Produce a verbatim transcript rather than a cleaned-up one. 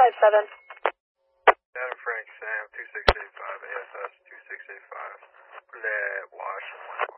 five seven. Adam Frank Sam, two six eight five, A S S two six eight five. Flat Washington.